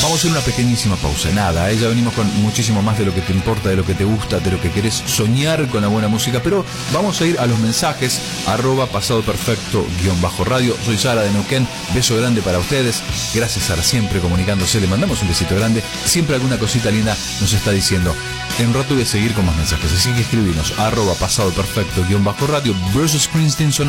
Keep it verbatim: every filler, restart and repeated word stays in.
Vamos a hacer una pequeñísima pausa. Nada, ¿eh? Ya venimos con muchísimo más de lo que te importa, de lo que te gusta, de lo que querés soñar con la buena música. Pero vamos a ir a los mensajes. Arroba pasado perfecto guión bajo radio. Soy Sara de Neuquén. Beso grande para ustedes. Gracias, Sara, siempre comunicándose. Le mandamos un besito grande. Siempre alguna cosita linda nos está diciendo. En un rato voy a seguir con más mensajes. Así que escribinos. Arroba pasado perfecto guión bajo radio. Bruce Springsteen sonando.